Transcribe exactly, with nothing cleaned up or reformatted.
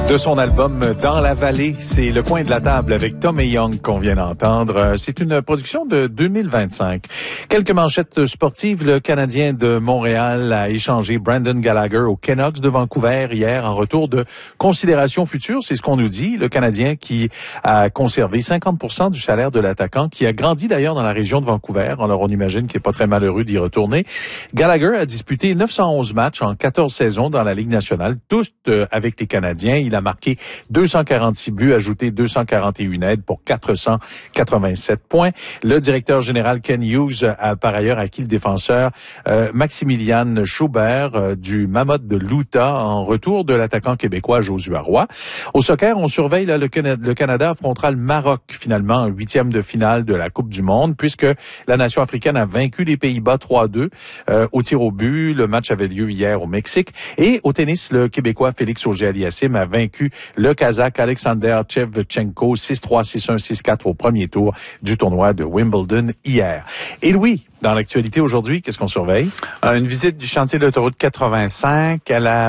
De son album Dans la vallée, c'est Le coin de la table avec Tom et Young qu'on vient d'entendre. C'est une production de deux mille vingt-cinq. Quelques manchettes sportives. Le Canadien de Montréal a échangé Brendan Gallagher aux Canucks de Vancouver hier en retour de considérations futures. C'est ce qu'on nous dit. Le Canadien qui a conservé cinquante pour cent du salaire de l'attaquant, qui a grandi d'ailleurs dans la région de Vancouver. Alors on imagine qu'il n'est pas très malheureux d'y retourner. Gallagher a disputé neuf cent onze matchs en quatorze saisons dans la Ligue nationale, tous avec les Canadiens. Il a marqué deux cent quarante-six buts, ajouté deux cent quarante et un aides pour quatre cent quatre-vingt-sept points. Le directeur général Ken Hughes a par ailleurs acquis le défenseur euh, Maximilian Schubert euh, du Mammoth de l'Utah en retour de l'attaquant québécois Joshua Roy. Au soccer, on surveille là, le, Can- le Canada affrontera le Maroc finalement en huitième de finale de la Coupe du Monde, puisque la nation africaine a vaincu les Pays-Bas trois à deux euh, au tir au but. Le match avait lieu hier au Mexique. Et au tennis, le Québécois Félix Auger-Aliassime a vaincu le Kazakh Alexander Shevchenko six trois, six un, six quatre au premier tour du tournoi de Wimbledon hier. Et Louis, dans l'actualité aujourd'hui, qu'est-ce qu'on surveille? Euh, une visite du chantier de l'autoroute quatre-vingt-cinq à la